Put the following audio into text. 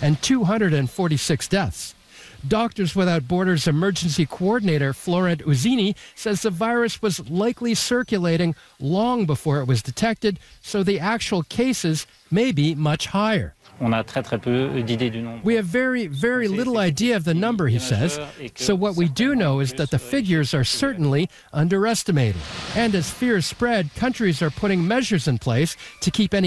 and 246 deaths. Doctors Without Borders emergency coordinator Florent Uzzini says the virus was likely circulating long before it was detected, so the actual cases may be much higher. We have very, very little idea of the number, he says. So what we do know is that the figures are certainly underestimated. And as fears spread, countries are putting measures in place to keep any